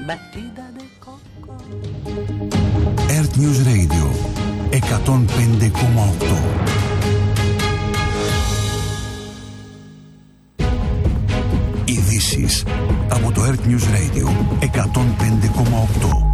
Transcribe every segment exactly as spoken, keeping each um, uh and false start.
Earth News Radio εκατόν πέντε κόμμα οκτώ. Ειδήσεις από το Earth News Radio εκατόν πέντε κόμμα οκτώ.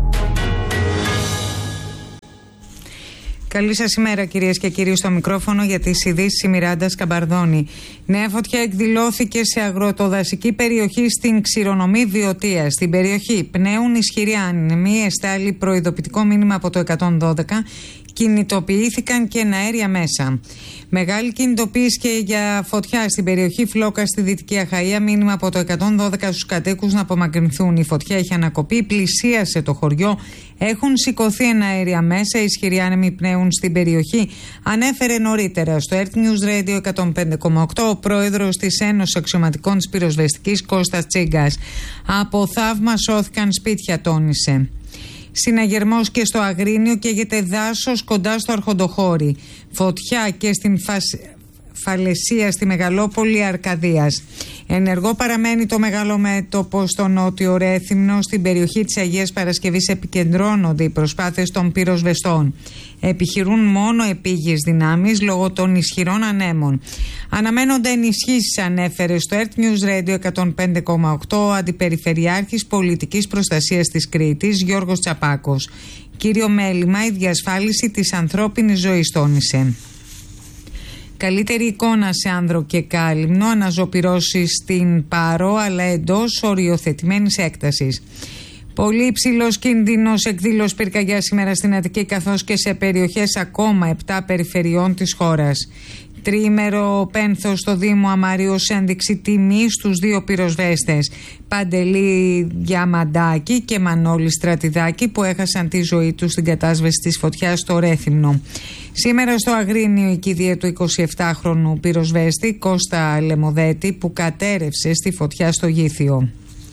Καλή σας ημέρα, κυρίες και κύριοι, στο μικρόφωνο για τις ειδήσεις η Μιράντα Σκαμπαρδώνη. Νέα φωτιά εκδηλώθηκε σε αγροτοδασική περιοχή στην Ξηρονομή Βιωτία. Στην περιοχή πνέουν ισχυροί άνεμοι, εστάλει προειδοποιητικό μήνυμα από το εκατόν δώδεκα. Κινητοποιήθηκαν και εναέρια μέσα. Μεγάλη κινητοποίηση και για φωτιά στην περιοχή Φλόκα στη Δυτική Αχαΐα. Μήνυμα από το εκατόν δώδεκα στους κατοίκους να απομακρυνθούν. Η φωτιά έχει ανακοπεί, πλησίασε το χωριό. Έχουν σηκωθεί εναέρια μέσα. Ισχυροί άνεμοι πνέουν στην περιοχή. Ανέφερε νωρίτερα στο Earth News Radio εκατόν πέντε κόμμα οκτώ ο πρόεδρος της Ένωσης Αξιωματικών της Πυροσβεστικής, Κώστας Τσίγκας. Από θαύμα σώθηκαν σπίτια, τόνισε. Συναγερμός και στο Αγρίνιο καίγεται δάσος κοντά στο Αρχοντοχώρι. Φωτιά και στην Φασ... Φαλαισία στη Μεγαλόπολη Αρκαδίας. Ενεργό παραμένει το μεγάλο μέτωπο στο νότιο Ρέθυμνο. Στην περιοχή της Αγίας Παρασκευής επικεντρώνονται οι προσπάθειες των πυροσβεστών. Επιχειρούν μόνο επίγειες δυνάμεις λόγω των ισχυρών ανέμων. Αναμένονται ενισχύσεις, ανέφερε στο Earth News Radio εκατόν πέντε κόμμα οκτώ ο Αντιπεριφερειάρχης Πολιτικής Προστασίας της Κρήτης, Γιώργος Τσαπάκος. Κύριο μέλημα η διασφάλιση της ανθρώπινης ζωής, τόνισε. Καλύτερη εικόνα σε άνδρο και κάλυμνο, αναζωπυρώσεις στην Πάρο αλλά εντός οριοθετημένης έκτασης. Πολύ υψηλός κίνδυνος εκδήλωση πυρκαγιά σήμερα στην Αττική καθώς και σε περιοχές ακόμα επτά περιφερειών της χώρας. Τριήμερο πένθος στο Δήμο Αμαρίου σε ένδειξη τιμή στους δύο πυροσβέστες, Παντελή Διαμαντάκη και Μανώλη Στρατιδάκη, που έχασαν τη ζωή τους στην κατάσβεση της φωτιάς στο Ρέθυμνο. Σήμερα στο Αγρίνιο η κηδεία του εικοσιεπτάχρονου πυροσβέστη Κώστα Λεμοδέτη, που κατέρευσε στη φωτιά στο Γήθιο.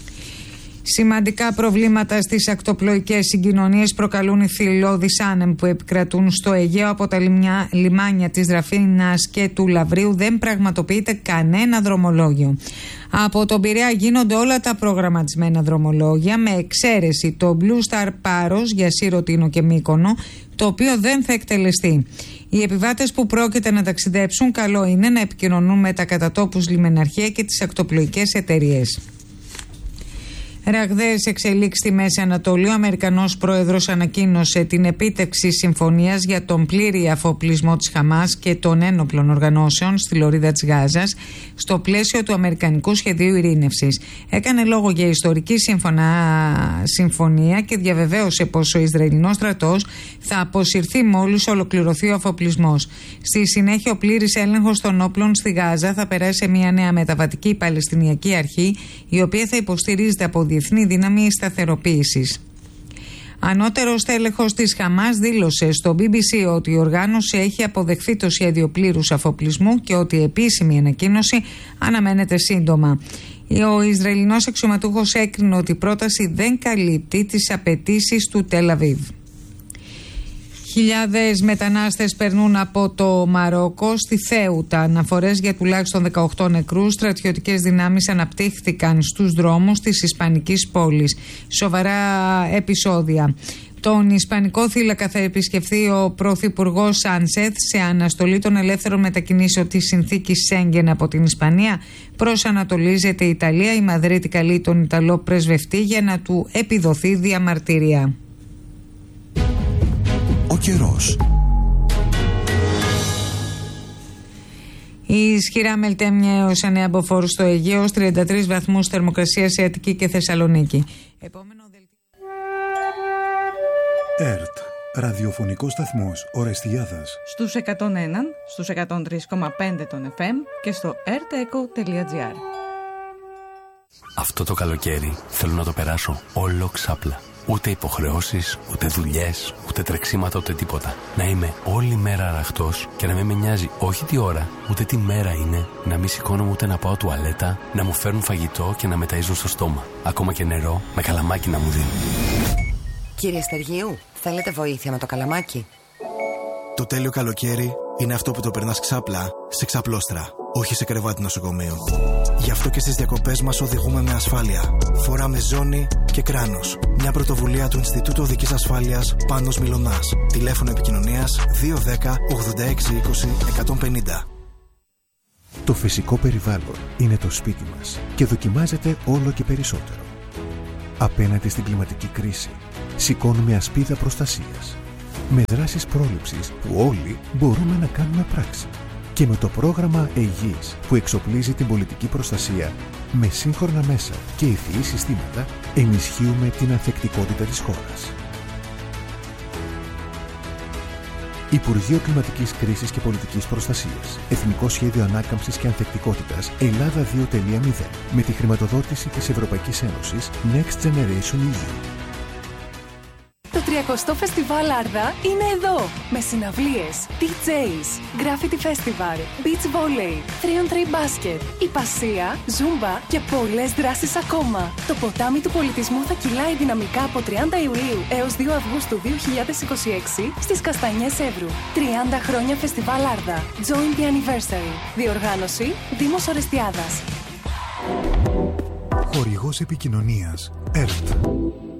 Σημαντικά προβλήματα στις ακτοπλοϊκές συγκοινωνίες προκαλούν οι θηλώδεις άνεμοι που επικρατούν στο Αιγαίο. Από τα λιμιά, λιμάνια της Δραφίνας και του Λαβρίου δεν πραγματοποιείται κανένα δρομολόγιο. Από τον Πειραιά γίνονται όλα τα προγραμματισμένα δρομολόγια, με εξαίρεση το Blue Star Πάρος για Σιρωτίνο και Μύκονο, το οποίο δεν θα εκτελεστεί. Οι επιβάτες που πρόκειται να ταξιδέψουν, καλό είναι να επικοινωνούν με τα κατατόπους λιμεναρχεία και τις ακτοπλοϊκές εταιρείες. Ραγδαίες εξελίξεις στη Μέση Ανατολή. Ο Αμερικανός πρόεδρος ανακοίνωσε την επίτευξη συμφωνίας για τον πλήρη αφοπλισμό της Χαμάς και των ένοπλων οργανώσεων στη λωρίδα της Γάζας στο πλαίσιο του Αμερικανικού Σχεδίου Ειρήνευσης. Έκανε λόγο για ιστορική σύμφωνα συμφωνία και διαβεβαίωσε πως ο Ισραηλινός στρατός θα αποσυρθεί μόλις ολοκληρωθεί ο αφοπλισμός. Στη συνέχεια, ο πλήρης έλεγχος των όπλων στη Γάζα θα περάσει σε μια νέα μεταβατική Παλαιστινιακή Αρχή, η οποία θα υποστηρίζεται από διεθνή δύναμη σταθεροποίησης. Ανώτερος τέλεχος της Χαμάς δήλωσε στο μπι μπι σι ότι η οργάνωση έχει αποδεχθεί το σχέδιο πλήρους αφοπλισμού και ότι η επίσημη ανακοίνωση αναμένεται σύντομα. Ο Ισραηλινός αξιωματούχος έκρινε ότι η πρόταση δεν καλύπτει τις απαιτήσεις του Τελ Αβίβ. Χιλιάδες μετανάστες περνούν από το Μαρόκο στη Θέουτα. Αναφορές για τουλάχιστον δεκαοκτώ νεκρούς. Στρατιωτικές δυνάμεις αναπτύχθηκαν στους δρόμους της Ισπανικής πόλης. Σοβαρά επεισόδια. Τον Ισπανικό θύλακα θα επισκεφθεί ο Πρωθυπουργός Σάνσεθ σε αναστολή των ελεύθερων μετακινήσεων της συνθήκης Σέγγεν από την Ισπανία. Προσανατολίζεται η Ιταλία. Η Μαδρίτη καλεί τον Ιταλό πρεσβευτή για να του επιδοθεί διαμαρτυρία. Ο καιρός. Η ισχυρά μελτέμια έως ανεαμποφόρου στο Αιγαίο, τριάντα τρεις βαθμούς θερμοκρασία σε Αττική και Θεσσαλονίκη. Επόμενο δελτίο. ΕΡΤ, ραδιοφωνικός σταθμός Ορεστιάδας. Στους εκατόν ένα, στους εκατόν τρία κόμμα πέντε των εφ εμ και στο ερτεκο τελεία τζι άρ. Αυτό το καλοκαίρι θέλω να το περάσω όλο ξάπλα. Ούτε υποχρεώσεις, ούτε δουλειές, ούτε τρεξίματα, ούτε τίποτα. Να είμαι όλη μέρα αραχτός και να μην με νοιάζει όχι τι ώρα, ούτε τι μέρα είναι, να μην σηκώνομαι ούτε να πάω τουαλέτα, να μου φέρνουν φαγητό και να με ταΐζουν στο στόμα. Ακόμα και νερό με καλαμάκι να μου δίνουν. Κύριε Στεργίου, θέλετε βοήθεια με το καλαμάκι? Το τέλειο καλοκαίρι είναι αυτό που το περνάς ξάπλα σε Ξαπλώστρα. όχι σε κρεβάτι νοσοκομείου. Γι' αυτό και στις διακοπές μας οδηγούμε με ασφάλεια. Φοράμε ζώνη και κράνος. Μια πρωτοβουλία του Ινστιτούτου Οδικής Ασφάλειας Πάνος Μιλωνάς. Τηλέφωνο επικοινωνίας δύο ένα μηδέν ογδόντα έξι είκοσι εκατόν πενήντα. Το φυσικό περιβάλλον είναι το σπίτι μας και δοκιμάζεται όλο και περισσότερο. Απέναντι στην κλιματική κρίση, σηκώνουμε ασπίδα προστασίας. Με δράσεις πρόληψης που όλοι μπορούμε να κάνουμε πράξη. Και με το πρόγραμμα Αιγής που εξοπλίζει την πολιτική προστασία με σύγχρονα μέσα και ευφυή συστήματα, ενισχύουμε την ανθεκτικότητα της χώρας. Υπουργείο Κλιματικής Κρίσης και Πολιτικής Προστασίας. Εθνικό Σχέδιο Ανάκαμψης και Ανθεκτικότητας Ελλάδα δύο τελεία μηδέν. Με τη χρηματοδότηση της Ευρωπαϊκής Ένωσης Next Generation ι γιου. Το τριακοστό Φεστιβάλ Άρδα είναι εδώ! Με συναυλίες, ντι τζέις, Graffiti Festival, Beach Volley, θρι ον θρι Basket, Υπασία, Zumba και πολλές δράσεις ακόμα. Το ποτάμι του πολιτισμού θα κυλάει δυναμικά από τριάντα Ιουλίου έως δύο Αυγούστου δύο χιλιάδες είκοσι έξι στις Καστανιές Εύρου. τριάντα χρόνια Φεστιβάλ Άρδα. Join the anniversary. Διοργάνωση Δήμος Ορεστιάδας. Χορηγός επικοινωνίας ΕΡΤ.